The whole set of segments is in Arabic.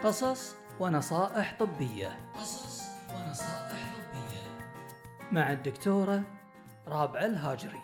قصص ونصائح طبية. قصص ونصائح طبية مع الدكتورة رابعة الهاجري.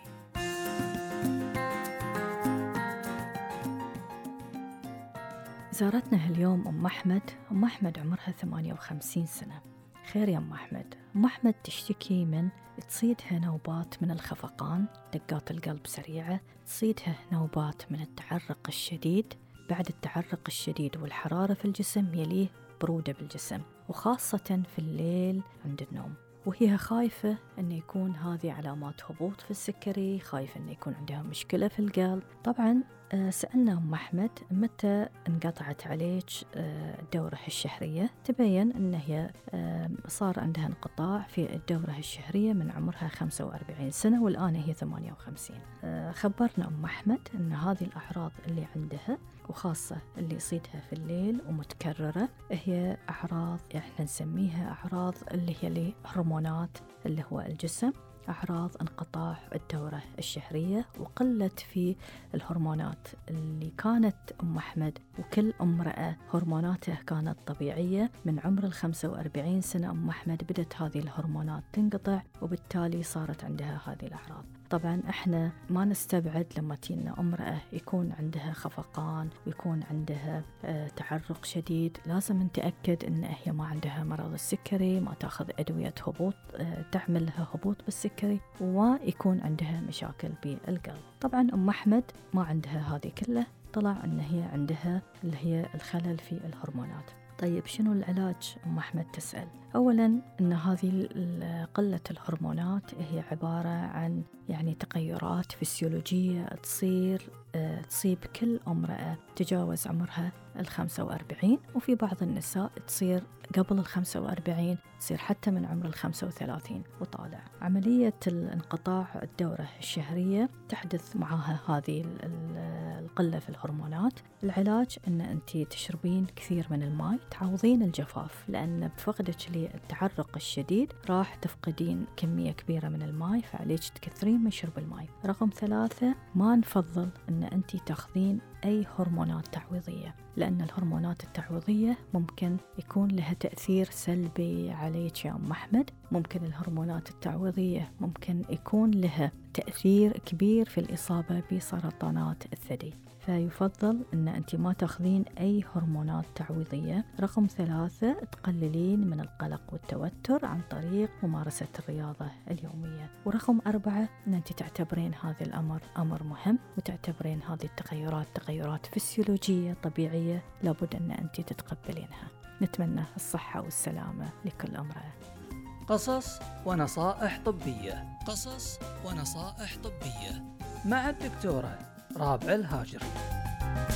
زارتنا اليوم أم أحمد عمرها 58 سنة. خير يا أم أحمد. أم أحمد تشتكي من تصيدها نوبات من الخفقان، دقات القلب سريعة، تصيدها نوبات من التعرق الشديد، بعد التعرق الشديد والحرارة في الجسم يليه برودة بالجسم، وخاصة في الليل عند النوم. وهي خايفة أن يكون هذه علامات هبوط في السكري، خايفة أن يكون عندها مشكلة في القلب. طبعا سألنا أم أحمد متى انقطعت عليك الدورة الشهرية. تبين أن هي صار عندها انقطاع في الدورة الشهرية من عمرها 45 سنة والآن هي 58. خبرنا أم أحمد أن هذه الأعراض اللي عندها وخاصة اللي يصيدها في الليل ومتكررة هي أعراض احنا نسميها أعراض اللي هي هرمونات اللي هو الجسم، أعراض انقطاع الدورة الشهرية وقلة في الهرمونات اللي كانت أم أحمد وكل امرأة هرموناتها كانت طبيعية. من عمر 45 سنة أم أحمد بدت هذه الهرمونات تنقطع وبالتالي صارت عندها هذه الأعراض. طبعا احنا ما نستبعد لما تينا امرأة يكون عندها خفقان ويكون عندها تعرق شديد، لازم نتأكد ان هي ما عندها مرض السكري، ما تاخذ أدوية هبوط تعمل لها هبوط بالسكري، ويكون عندها مشاكل بالقلب. طبعا أم أحمد ما عندها هذه كله، طلع ان هي عندها اللي هي الخلل في الهرمونات. طيب شنو العلاج؟ أم أحمد تسأل. أولاً أن هذه قلة الهرمونات هي عبارة عن تغيرات فسيولوجية تصيب كل امرأة تجاوز عمرها 45، وفي بعض النساء تصير قبل 45، تصير حتى من عمر 35 وطالع. عملية الانقطاع الدورة الشهرية تحدث معها هذه القلة في الهرمونات. العلاج أن أنت تشربين كثير من الماء، تعوضين الجفاف، لأن بفقدك للتعرق الشديد راح تفقدين كمية كبيرة من الماء، فعليك تكثرين من شرب الماء. رقم 3، ما نفضل أن أنت تاخذين أي هرمونات تعويضية، لأن الهرمونات التعويضية ممكن يكون لها تأثير سلبي عليك يا أم أحمد. ممكن الهرمونات التعويضية ممكن يكون لها تأثير كبير في الإصابة بسرطانات الثدي، فيفضل أن أنت ما تأخذين أي هرمونات تعويضية. رقم 3، تقللين من القلق والتوتر عن طريق ممارسة الرياضة اليومية. ورقم 4، أن أنت تعتبرين هذا الأمر أمر مهم، وتعتبرين هذه التغيرات تغيرات فسيولوجية طبيعية لابد أن أنت تتقبلينها. نتمنى الصحة والسلامة لكل امرأة. قصص ونصائح طبية. قصص ونصائح طبية مع الدكتورة رابعة الهاجري.